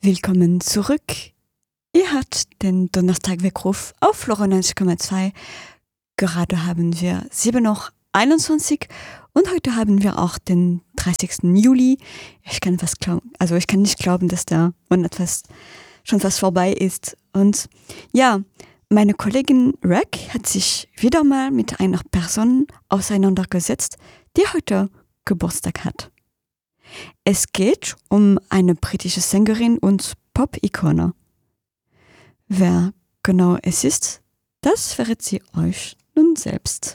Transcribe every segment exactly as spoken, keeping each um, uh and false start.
Willkommen zurück. Ihr hört den Donnerstag-Weckruf auf Flora neunzig Komma zwei. Gerade haben wir sieben Uhr einundzwanzig und heute haben wir auch den dreißigsten Juli. Ich kann fast glauben, also ich kann nicht glauben, dass der Monat fast, schon fast vorbei ist. Und ja, meine Kollegin Rack hat sich wieder mal mit einer Person auseinandergesetzt, die heute Geburtstag hat. Es geht um eine britische Sängerin und Pop-Ikone. Wer genau es ist, das verrät sie euch nun selbst.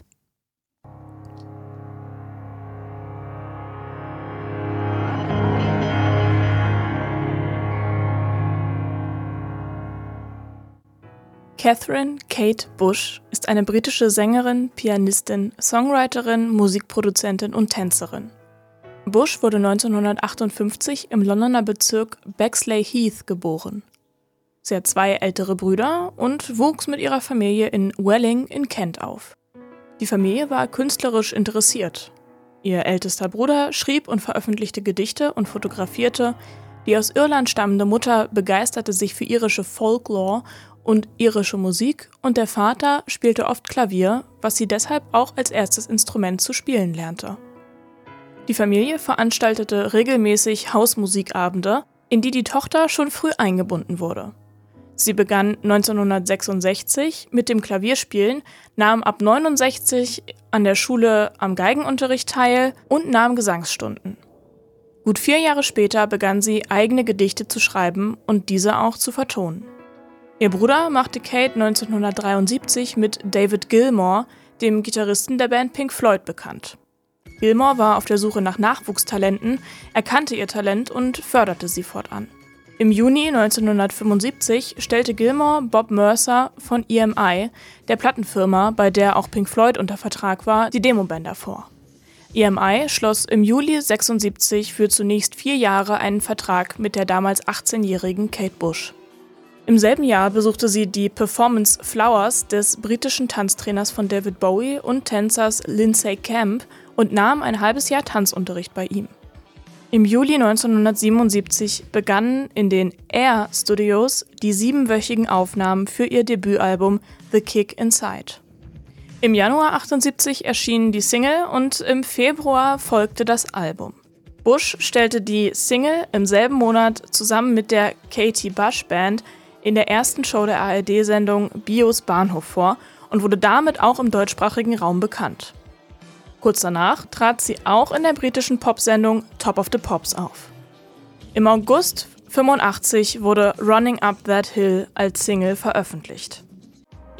Catherine Kate Bush ist eine britische Sängerin, Pianistin, Songwriterin, Musikproduzentin und Tänzerin. Bush wurde neunzehnhundertachtundfünfzig im Londoner Bezirk Bexley Heath geboren. Sie hat zwei ältere Brüder und wuchs mit ihrer Familie in Welling in Kent auf. Die Familie war künstlerisch interessiert. Ihr ältester Bruder schrieb und veröffentlichte Gedichte und fotografierte. Die aus Irland stammende Mutter begeisterte sich für irische Folklore und irische Musik und der Vater spielte oft Klavier, was sie deshalb auch als erstes Instrument zu spielen lernte. Die Familie veranstaltete regelmäßig Hausmusikabende, in die die Tochter schon früh eingebunden wurde. Sie begann neunzehnhundertsechsundsechzig mit dem Klavierspielen, nahm ab neunundsechzig an der Schule am Geigenunterricht teil und nahm Gesangsstunden. Gut vier Jahre später begann sie, eigene Gedichte zu schreiben und diese auch zu vertonen. Ihr Bruder machte Kate neunzehnhundertdreiundsiebzig mit David Gilmour, dem Gitarristen der Band Pink Floyd, bekannt. Gilmour war auf der Suche nach Nachwuchstalenten, erkannte ihr Talent und förderte sie fortan. Im Juni neunzehnhundertfünfundsiebzig stellte Gilmour Bob Mercer von E M I, der Plattenfirma, bei der auch Pink Floyd unter Vertrag war, die Demobänder vor. E M I schloss im Juli sechsundsiebzig für zunächst vier Jahre einen Vertrag mit der damals achtzehnjährigen Kate Bush. Im selben Jahr besuchte sie die Performance Flowers des britischen Tanztrainers von David Bowie und Tänzers Lindsay Camp und nahm ein halbes Jahr Tanzunterricht bei ihm. Im Juli neunzehnhundertsiebenundsiebzig begannen in den Air Studios die siebenwöchigen Aufnahmen für ihr Debütalbum The Kick Inside. Im Januar achtundsiebzig erschien die Single und im Februar folgte das Album. Bush stellte die Single im selben Monat zusammen mit der Katie Bush Band in der ersten Show der A R D-Sendung Bios Bahnhof vor und wurde damit auch im deutschsprachigen Raum bekannt. Kurz danach trat sie auch in der britischen Popsendung Top of the Pops auf. Im August fünfundachtzig wurde Running Up That Hill als Single veröffentlicht.